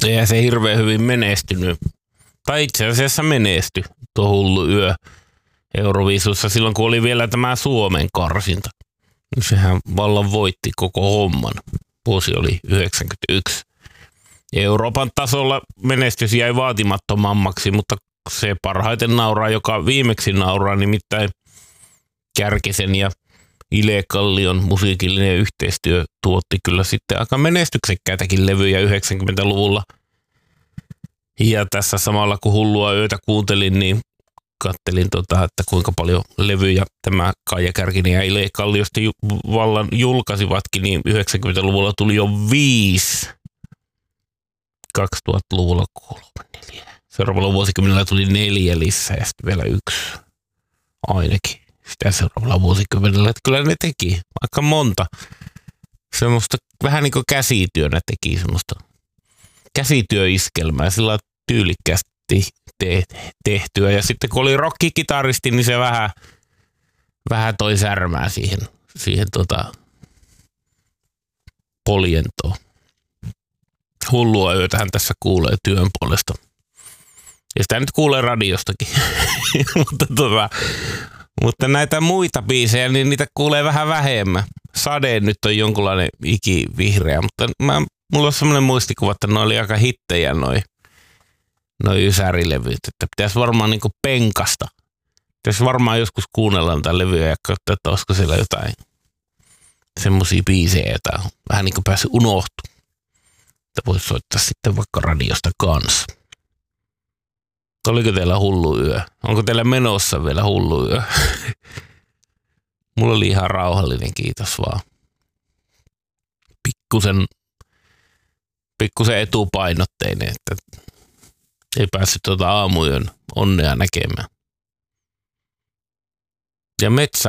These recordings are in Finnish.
Eihän se hirveän hyvin menestynyt. Tai itse asiassa menesty tuo hullu yö Euroviisussa silloin, kun oli vielä tämä Suomen karsinta. Sehän vallan voitti koko homman. Vuosi oli 1991. Euroopan tasolla menestys jäi vaatimattomammaksi, mutta se parhaiten nauraa, joka viimeksi nauraa, nimittäin Kärkisen ja Ile Kallion musiikillinen yhteistyö tuotti kyllä sitten aika menestyksekkäitäkin levyjä 90-luvulla. Ja tässä samalla kun Hullua yötä kuuntelin, niin kattelin, että kuinka paljon levyjä tämä Kaija Kärkinen ja Ile Kalliosta vallan julkaisivatkin, niin 90-luvulla tuli jo 5. 2000-luvulla 3-4. Seuraavalla vuosikymmenellä tuli 4 lisää ja sitten vielä 1 ainakin. Sitä seuraavalla vuosikymmenellä, että kyllä ne teki aika monta. Semmoista vähän niin kuin käsityönä teki semmoista käsityöiskelmää, sillä tyylikkäästi tehtyä. Ja sitten kun oli rockikitaristi, niin se vähän toi särmää siihen poljentoon. Hullua yötähän tässä kuulee työn puolesta. Ja sitä nyt kuulee radiostakin. Mutta näitä muita biisejä, niin niitä kuulee vähän vähemmän. Sade nyt on jonkunlainen ikivihreä, mutta mulla on semmoinen muistikuva, että ne oli aika hittejä noi ysärilevyt. Että pitäisi varmaan niinku penkasta. Pitäisi varmaan joskus kuunnella näitä levyjä ja katsoa, että olisiko siellä jotain semmoisia biisejä, joita on vähän niin kuin päässyt unohtumaan. Että voisi soittaa sitten vaikka radiosta kanssa. Oliko teillä hullu yö? Onko teillä menossa vielä hullu yö? Mulla oli ihan rauhallinen, kiitos vaan. Pikkusen etupainotteinen, että ei päässyt aamuyön onnea näkemään. Ja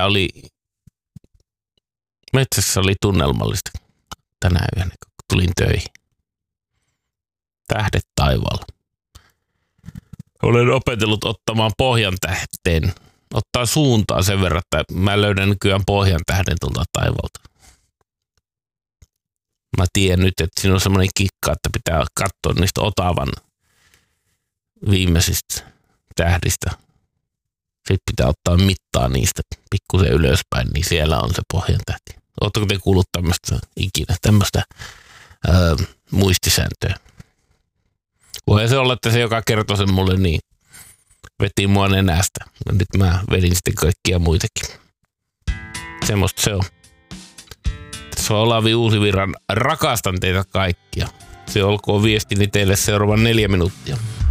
metsässä oli tunnelmallista tänä yönä, kun tulin töihin. Tähdet taivaalla. Olen opetellut ottamaan pohjan tähteen. Ottaa suuntaa sen verran, että mä löydän nykyään pohjan tähden tuolta taivalta. Mä tiedän nyt, että siinä on semmoinen kikka, että pitää katsoa niistä Otavan viimeisistä tähdistä. Sitten pitää ottaa mittaa niistä pikkusen ylöspäin, niin siellä on se pohjan tähti. Oletteko te kuullut tämmöistä muistisääntöä? Voi se olla, että se joka kertoi sen mulle, niin veti mua nenästä. Nyt mä vedin sitten kaikkia muitakin. Semmosta se on. Se on Olavi Uusivirran. Rakastan teitä kaikkia. Se olkoon viestini teille seuraavan 4 minuuttia.